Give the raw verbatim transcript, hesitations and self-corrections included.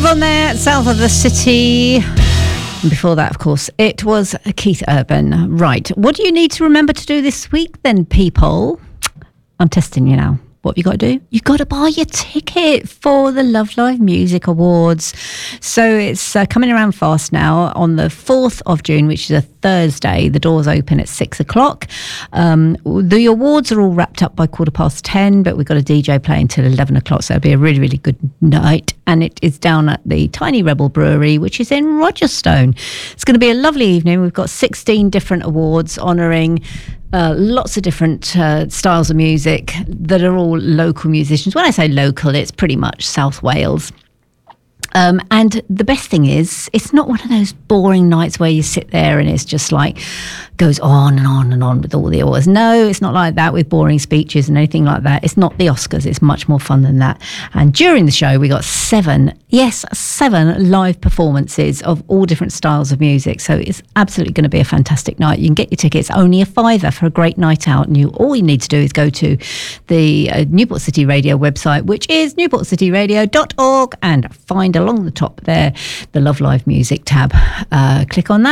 Live on there, south of the city. And before that, of course, it was Keith Urban. Right. What do you need to remember to do this week then, people? I'm testing you now. What have you got to do? You've got to buy your ticket for the Love Live Music Awards. So it's uh, coming around fast now on the fourth of June, which is a Thursday. The doors open at six o'clock. Um, the awards are all wrapped up by quarter past ten, but we've got a D J playing till eleven o'clock. So it'll be a really, really good night. And it is down at the Tiny Rebel Brewery, which is in Rogerstone. It's going to be a lovely evening. We've got sixteen different awards honouring Uh, lots of different uh, styles of music that are all local musicians. When I say local, it's pretty much South Wales. Um, and the best thing is, it's not one of those boring nights where you sit there and it's just like, goes on and on and on with all the awards. No, it's not like that with boring speeches and anything like that. It's not the Oscars. It's much more fun than that. And during the show, we got seven, yes, seven live performances of all different styles of music. So it's absolutely going to be a fantastic night. You can get your tickets, only a fiver for a great night out. And you, all you need to do is go to the uh, Newport City Radio website, which is newport city radio dot org, and find along the top there the Love Live Music tab. Uh, click on that.